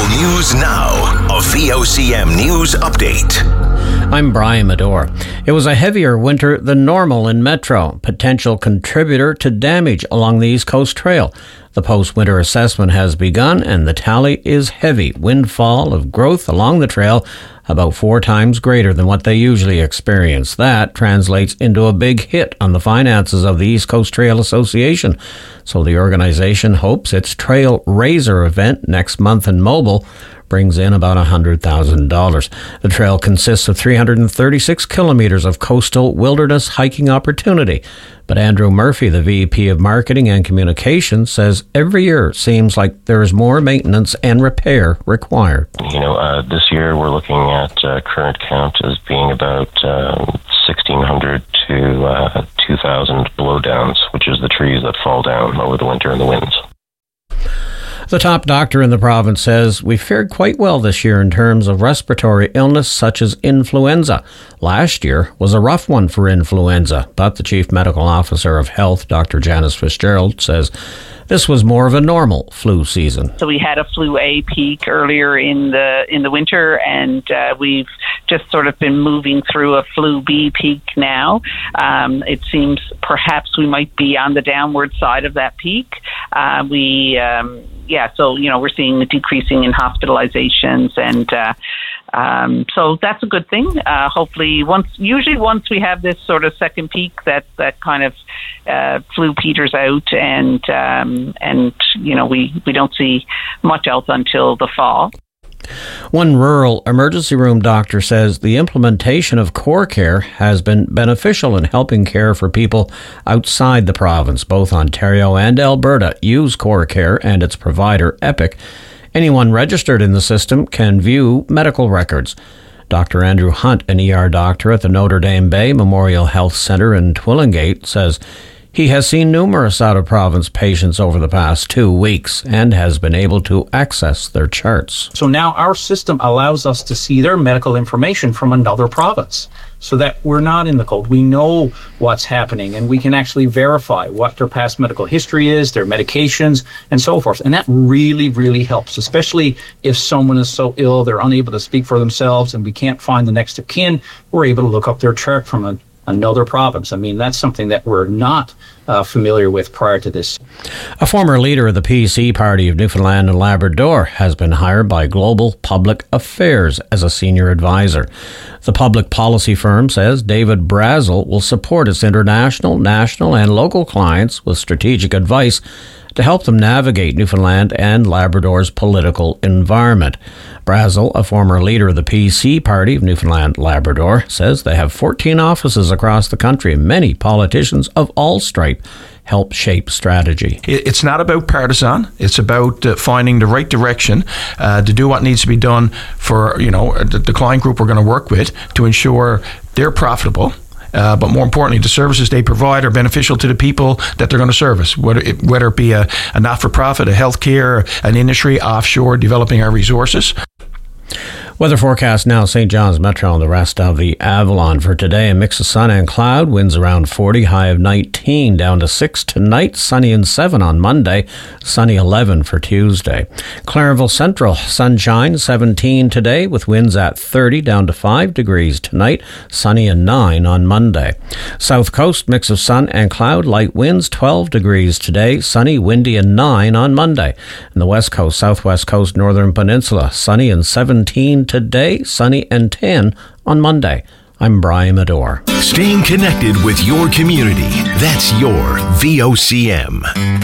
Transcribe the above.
Local news now. A VOCM news update. I'm Brian Medore. It was a heavier winter than normal in Metro, potential contributor to damage along the East Coast Trail. The post-winter assessment has begun and the tally is heavy. Windfall of growth along the trail about 4 times greater than what they usually experience. That translates into a big hit on the finances of the East Coast Trail Association. So the organization hopes its Trail Raiser event next month in Mobile brings in about $100,000. The trail consists of 336 kilometers of coastal wilderness hiking opportunity. But Andrew Murphy, the VP of Marketing and Communications, says every year seems like there is more maintenance and repair required. This year we're looking at current count as being about 1,600 to 2,000 blowdowns, which is the trees that fall down over the winter in the winds. The top doctor in the province says we fared quite well this year in terms of respiratory illness such as influenza. Last year was a rough one for influenza, but the Chief Medical Officer of Health, Dr. Janice Fitzgerald, says this was more of a normal flu season. So we had a flu A peak earlier in the winter, and we've just sort of been moving through a flu B peak now. It seems perhaps we might be on the downward side of that peak. So we're seeing a decreasing in hospitalizations, and so that's a good thing. Hopefully, once we have this sort of second peak, that kind of flu peters out, and we don't see much else until the fall. One rural emergency room doctor says the implementation of Core Care has been beneficial in helping care for people outside the province. Both Ontario and Alberta use Core Care and its provider, Epic. Anyone registered in the system can view medical records. Dr. Andrew Hunt, an ER doctor at the Notre Dame Bay Memorial Health Centre in Twillingate, says he has seen numerous out-of-province patients over the past 2 weeks and has been able to access their charts. So now our system allows us to see their medical information from another province so that we're not in the cold. We know what's happening and we can actually verify what their past medical history is, their medications, and so forth. And that really, really helps, especially if someone is so ill they're unable to speak for themselves and we can't find the next of kin. We're able to look up their chart from another province. I mean, that's something that we're not familiar with prior to this. A former leader of the PC Party of Newfoundland and Labrador has been hired by Global Public Affairs as a senior advisor. The public policy firm says David Brazel will support its international, national, and local clients with strategic advice to help them navigate Newfoundland and Labrador's political environment. Brazel, a former leader of the PC Party of Newfoundland and Labrador, says they have 14 offices across the country and many politicians of all stripe help shape strategy. It's not about partisan. It's about finding the right direction to do what needs to be done for the client group we're going to work with to ensure they're profitable. But more importantly, the services they provide are beneficial to the people that they're going to service, whether it be a not-for-profit, a healthcare, an industry, offshore, developing our resources. Weather forecast now, St. John's Metro and the rest of the Avalon for today. A mix of sun and cloud, winds around 40, high of 19, down to 6 tonight, sunny and 7 on Monday, sunny 11 for Tuesday. Clarenville Central, sunshine, 17 today, with winds at 30, down to 5 degrees tonight, sunny and 9 on Monday. South Coast, mix of sun and cloud, light winds, 12 degrees today, sunny, windy and 9 on Monday. And the West Coast, Southwest Coast, Northern Peninsula, sunny and 17 today, sunny and 10 on Monday. I'm Brian Medore. Staying connected with your community. That's your VOCM.